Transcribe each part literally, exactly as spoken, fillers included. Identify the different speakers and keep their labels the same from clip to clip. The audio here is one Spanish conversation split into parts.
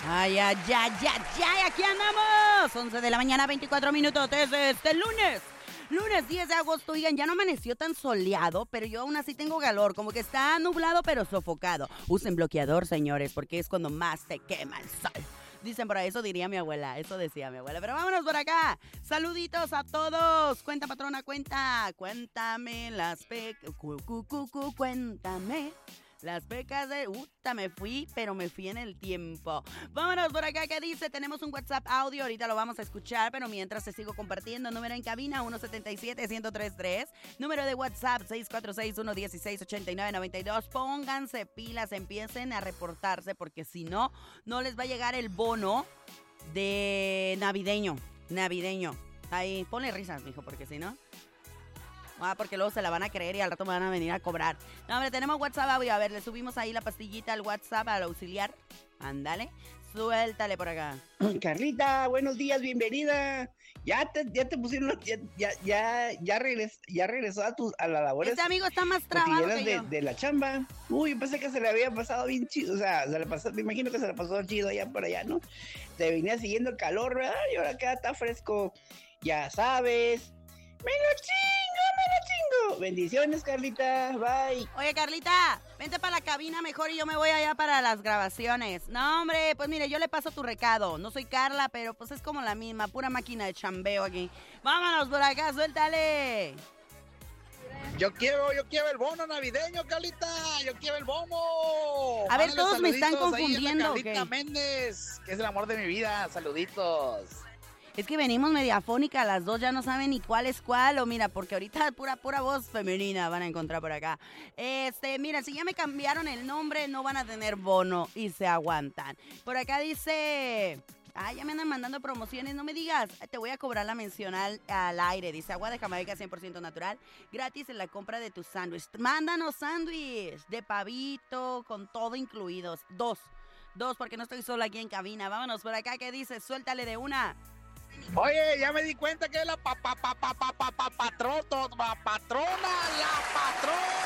Speaker 1: Ay, ay, ay, ay, ay, aquí andamos. once de la mañana, veinticuatro minutos desde este lunes. Lunes diez de agosto, oigan, ya no amaneció tan soleado, pero yo aún así tengo calor, como que está nublado pero sofocado. Usen bloqueador, señores, porque es cuando más te quema el sol. Dicen por ahí, eso diría mi abuela, eso decía mi abuela. Pero vámonos por acá. Saluditos a todos. Cuenta, patrona, cuenta. Cuéntame las pecas. Cu, cu, cu, cu, cuéntame. Las becas de... Uta, me fui, pero me fui en el tiempo. Vámonos por acá, ¿qué dice? Tenemos un WhatsApp audio, ahorita lo vamos a escuchar, pero mientras te sigo compartiendo, número en cabina uno siete siete, uno cero tres tres, número de WhatsApp seis cuatro seis, uno uno seis, ocho nueve nueve dos. Pónganse pilas, empiecen a reportarse, porque si no, no les va a llegar el bono de navideño, navideño. Ahí, ponle risas, mijo, porque si no... Ah, porque luego se la van a creer y al rato me van a venir a cobrar. No, hombre, tenemos WhatsApp audio. A ver, le subimos ahí la pastillita al WhatsApp, al auxiliar. Ándale, suéltale por acá.
Speaker 2: Carlita, buenos días, bienvenida. Ya te, ya te pusieron, ya, ya, ya, ya, regres, ya regresó a tus, a las labores.
Speaker 1: Este amigo está más trabado que
Speaker 2: de,
Speaker 1: yo.
Speaker 2: de la chamba. Uy, yo pensé que se le había pasado bien chido, o sea, se le pasó, me imagino que se le pasó chido allá por allá, ¿no? Te venía siguiendo el calor, ¿verdad? Y ahora acá está fresco, ya sabes. ¡Me lo chingo, me lo chingo! Bendiciones, Carlita, bye.
Speaker 1: Oye, Carlita, vente para la cabina mejor y yo me voy allá para las grabaciones. No, hombre, pues mire, yo le paso tu recado. No soy Carla, pero pues es como la misma, pura máquina de chambeo aquí. Vámonos por acá, suéltale.
Speaker 3: Yo quiero, yo quiero el bono navideño, Carlita. Yo quiero el bono.
Speaker 1: A ver,
Speaker 3: Mándale
Speaker 1: todos me están
Speaker 3: saluditos ahí a la
Speaker 1: confundiendo,
Speaker 3: Carlita
Speaker 1: ¿ok?
Speaker 3: Méndez, que es el amor de mi vida. Saluditos.
Speaker 1: Es que venimos mediafónica, las dos ya no saben ni cuál es cuál, o mira, porque ahorita pura, pura voz femenina van a encontrar por acá. Este, mira, si ya me cambiaron el nombre, no van a tener bono y se aguantan. Por acá dice... Ah, ya me andan mandando promociones, no me digas, te voy a cobrar la mención al, al aire. Dice, agua de Jamaica cien por ciento natural, gratis en la compra de tu sándwich. Mándanos sándwich de pavito, con todo incluidos. Dos, dos, porque no estoy sola aquí en cabina. Vámonos por acá, ¿qué dices? Suéltale de una.
Speaker 3: Oye, ya me di cuenta que es la pa, pa, pa, pa, pa, pa, pa, patroto, pa, patrona, la patrona.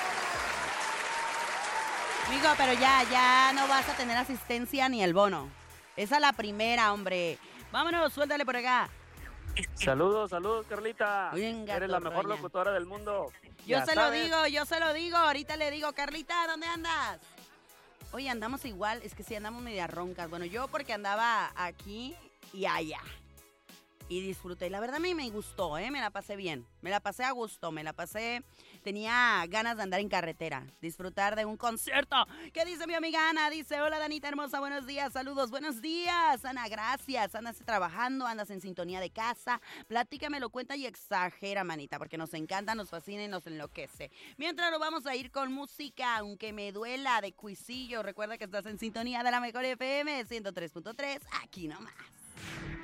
Speaker 1: Mijo, pero ya, ya no vas a tener asistencia ni el bono. Esa es la primera, hombre. Vámonos, suéltale por acá.
Speaker 4: Saludos, saludos, Carlita.
Speaker 1: Bien, gato,
Speaker 4: Eres la mejor
Speaker 1: roña.
Speaker 4: locutora del mundo.
Speaker 1: Yo
Speaker 4: Ya
Speaker 1: se lo
Speaker 4: sabes.
Speaker 1: digo, yo se lo digo. Ahorita le digo, Carlita, ¿dónde andas? Oye, andamos igual, es que sí andamos media roncas. Bueno, yo porque andaba aquí y allá. Y disfruté. La verdad me, me gustó, ¿eh? Me la pasé bien. Me la pasé a gusto, me la pasé... Tenía ganas de andar en carretera, disfrutar de un concierto. ¿Qué dice mi amiga Ana? Dice, hola, Danita hermosa, buenos días, saludos, buenos días. Ana, gracias. Andas trabajando, andas en sintonía de casa. Platícamelo, cuenta y exagera, manita, porque nos encanta, nos fascina y nos enloquece. Mientras nos vamos a ir con música, aunque me duela, de Cuisillo. Recuerda que estás en sintonía de la mejor F M ciento tres punto tres, aquí nomás.